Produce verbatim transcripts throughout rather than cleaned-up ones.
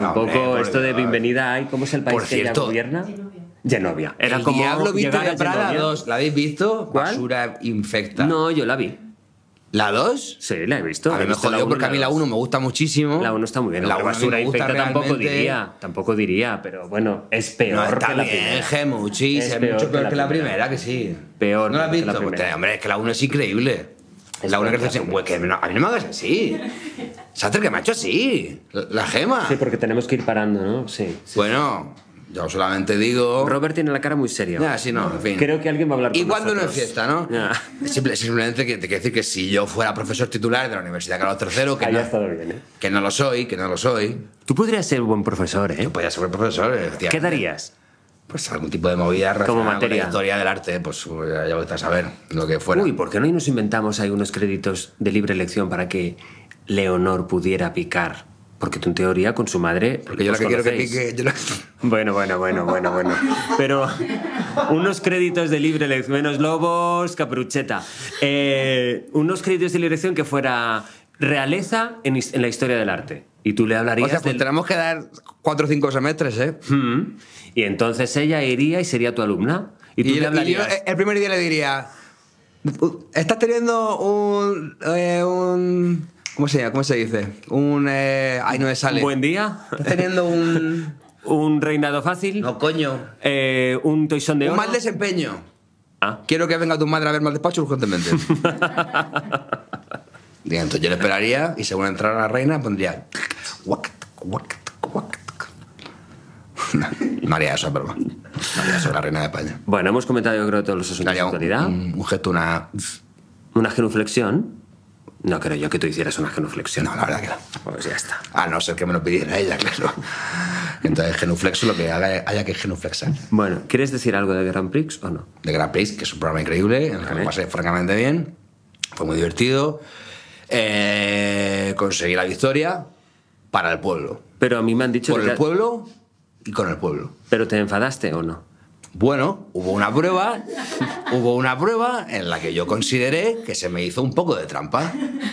tampoco hombre, por esto de Dios. bienvenida hay. ¿Cómo es el país Por que ella cierto, gobierna? Genovia. Era El como Diablo Viste llegar a de Prada Genovia. dos, ¿la habéis visto? ¿Cuál? Basura infecta. No, yo la vi. ¿La dos? Sí, la he visto. A He mí me visto jodió uno y porque a mí la dos. uno me gusta muchísimo. La uno está muy bien. La La uno a mí basura me gusta infecta tampoco realmente. diría. Tampoco diría, pero bueno, es peor No, está que la bien, primera. Gemuchis, Es es, peor mucho que peor la que la primera. primera, que sí. Peor ¿No la has que la visto? Pues, primera. hombre, es que la uno es increíble. Es la uno peor que que la dice, pues, que no- a mí no me hagas así. Sater, que me ha hecho así. La, la gema. Sí, porque tenemos que ir parando, ¿no? Sí. sí. Bueno, yo solamente digo. Robert tiene la cara muy seria. Ya, sí, no, en fin. Creo que alguien va a hablar con ¿Y cuándo no es nosotros. fiesta, no? Ya. Simple- simplemente que te quiero decir que si yo fuera profesor titular de la Universidad Carlos tercero, que, Ahí no, ha estado bien, ¿eh? que no lo soy, que no lo soy, Tú podrías ser buen profesor, ¿eh? yo podría ser profesor. efectivamente. ¿Qué darías? Pues algún tipo de movida relacionada con materia? la historia del arte, pues ya voy a saber lo que fuera. Uy, ¿por qué no nos inventamos ahí unos créditos de libre elección para que Leonor pudiera picar? Porque tú en teoría con su madre... Porque yo lo os que quiero que conocéis. pique... Yo lo- Bueno, bueno, bueno, bueno, bueno. Pero unos créditos de libre elección, menos lobos, caprucheta. Eh, unos créditos de libre elección que fuera realeza en, his- en la historia del arte. Y tú le O hablarías sea, pues del... tenemos que dar cuatro o cinco semestres, ¿eh? Mm. Y entonces ella iría y sería tu alumna. Y tú Y, le y yo hablarías... el primer día le diría... Estás teniendo un... eh, un ¿Cómo se llama? ¿Cómo se dice? Un... eh, ay, no me sale. Un buen día. Estás teniendo un... Un reinado fácil. No, coño. Eh, un toisón de Un oro. mal desempeño. Ah. Quiero que venga tu madre a verme al despacho urgentemente. Bien, entonces yo le esperaría y según entrara la reina pondría... guac, guac, guac. No haría eso, pero no haría eso, la reina de España. Bueno, hemos comentado yo creo todos los No asuntos de haría un, actualidad. un, un gesto, una... Una genuflexión. No creo yo que tú hicieras una genuflexión. No, la verdad que no. Pues ya está. A no ser que me lo pidiera ella, claro. Entonces genuflexo lo que haga, haya que genuflexar. Bueno, ¿quieres decir algo de Grand Prix o no? De Grand Prix, que es un programa increíble, en el que Vale. me pasé francamente bien. Fue muy divertido. Eh, conseguí la victoria para el pueblo. Pero a mí me han dicho Por que... el pueblo y con el pueblo. ¿Pero te enfadaste o no? Bueno, hubo una prueba, hubo una prueba en la que yo consideré que se me hizo un poco de trampa.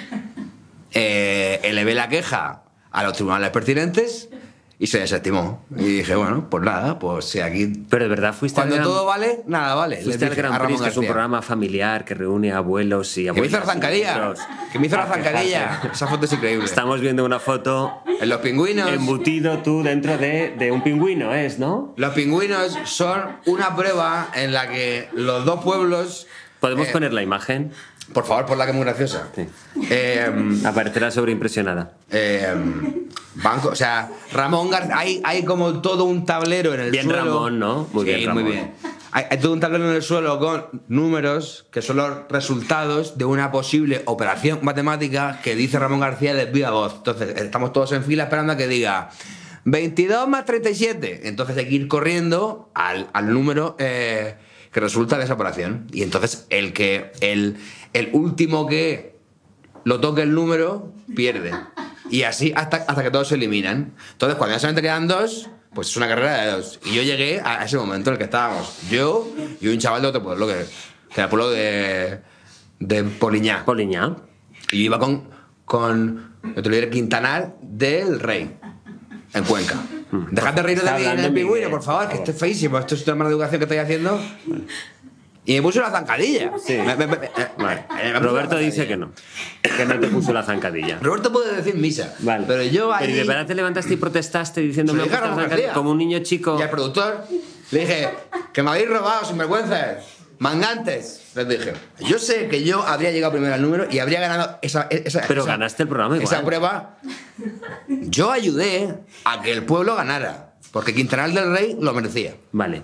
Eh, elevé la queja a los tribunales pertinentes y se desestimó. Y dije, bueno, pues nada, pues si aquí... Pero de verdad fuiste Cuando al Gran, todo vale, nada vale. Les fuiste al dije Gran a Ramón Prix, que es un García. programa familiar que reúne a abuelos y Que me abuelas. hizo la zancadilla. y nietos. Que me hizo la Ah, zancadilla. fíjate. Esa foto es increíble. Estamos viendo una foto En los pingüinos. embutido tú dentro de, de un pingüino, ¿es, no? Los pingüinos son una prueba en la que los dos pueblos... ¿Podemos eh, poner la imagen? Por favor, ponla que es muy graciosa. Sí. Eh, Aparecerá sobreimpresionada. eh, banco, o sea, Ramón García... Hay, hay como todo un tablero en el Bien suelo. Ramón, ¿no? Muy Sí, bien, Ramón. muy bien. Hay, hay todo un tablero en el suelo con números que son los resultados de una posible operación matemática que dice Ramón García de viva voz. Entonces, estamos todos en fila esperando a que diga veintidós más treinta y siete. Entonces hay que ir corriendo al, al número eh, que resulta de esa operación. Y entonces el que el, el último que lo toque el número pierde. Y así hasta, hasta que todos se eliminan. Entonces, cuando ya solamente quedan dos, pues es una carrera de dos. Y yo llegué a ese momento en el que estábamos yo y un chaval de otro pueblo, que, que era el pueblo de, de Poliñá. Poliñá. Y yo iba con, con yo te lo diré, Quintanar del Rey, en Cuenca. Dejad de reír de Está mí en hablando el Miguel, pingüino, por favor, que esto es feísimo. Esto es una mala educación que estoy haciendo. Y me puso una zancadilla. Sí. Me- me- me- eh, Vale. eh, me puso Roberto una dice zancadilla. que no. Que no te puso la zancadilla. Roberto puede decir misa. Vale. Pero yo ahí... Pero ¿y de verdad te levantaste y protestaste diciendo Se me lo dije a gusta la Ramón zancadilla? García. Como un niño chico. Y al productor le dije, que me habéis robado, sinvergüenzas, mangantes. Les dije, yo sé que yo habría llegado primero al número y habría ganado esa... esa Pero esa- ganaste el programa igual. Esa prueba. Yo ayudé a que el pueblo ganara, porque Quintanar del Rey lo merecía. Vale.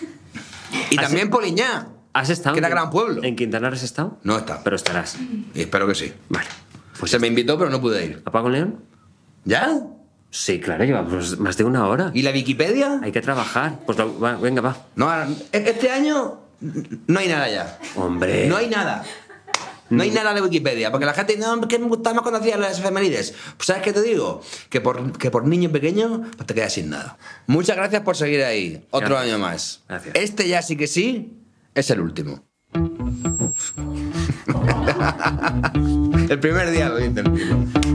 Y ¿Has- también Poliñá, ¿Has estado? que era en- gran pueblo. ¿En Quintanar has estado? No está. Pero estarás. Y espero que sí. Vale. Pues Se me invitó, pero no pude ir. ¿Apago León? ¿Ya? Sí, claro, lleva pues, más de una hora. ¿Y la Wikipedia? Hay que trabajar. Pues lo- va, venga, va. No, este año no hay nada ya. Hombre. No hay nada. No hay nada de Wikipedia, porque la gente, no, que me gustaba más cuando hacía las efemérides. Pues ¿sabes qué te digo? Que por, que por niño pequeño pues te quedas sin nada. Muchas gracias por seguir ahí. Otro Gracias. año más. Gracias. Este ya sí que sí es el último. El primer día lo dicen.